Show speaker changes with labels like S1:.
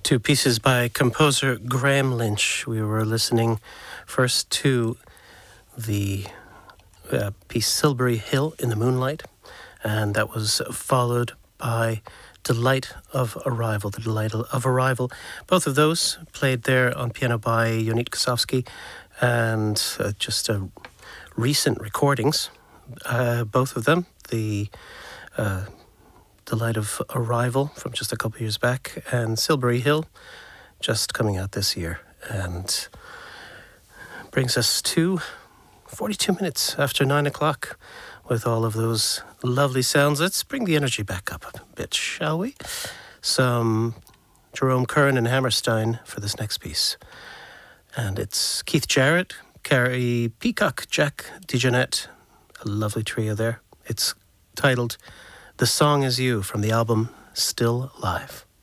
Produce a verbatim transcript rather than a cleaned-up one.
S1: Two pieces by composer Graham Lynch. We were listening first to the uh, piece Silbury Hill in the Moonlight, and that was followed by Delight of Arrival, The Delight of Arrival. Both of those played there on piano by Yonit Kosovsky, and uh, just uh, recent recordings, uh, both of them. The uh, Delight of Arrival from just a couple of years back, and Silbury Hill just coming out this year, and brings us to forty-two minutes after nine o'clock with all of those lovely sounds. Let's bring the energy back up a bit, shall we? Some Jerome Kern and Hammerstein for this next piece, and it's Keith Jarrett, Carrie Peacock, Jack DeJohnette, a lovely trio there. It's titled The Song Is You from the album Still Live.